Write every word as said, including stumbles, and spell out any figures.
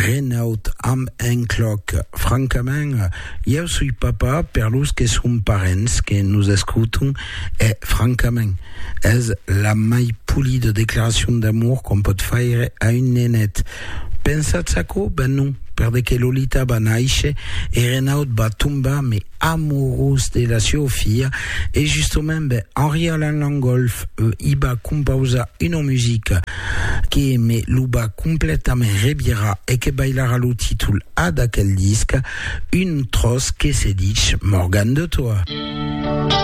Renaud am encloc. Francament, io sui papa per los che son parents che nous escutan e francament es la mai pulida declarazione d'amour qu'on pot faire a un nenet. Pensatzaco? Ben non, perché che Lolita va nasce e Renaud va tomba mais amoureux de la sua filla e justement ben Henri Alain Langolf euh, il va composer une musique che me lo va completamente rebira e che bailara lo titolo ad aquel disque, une trosse che se dice Morgan de toi.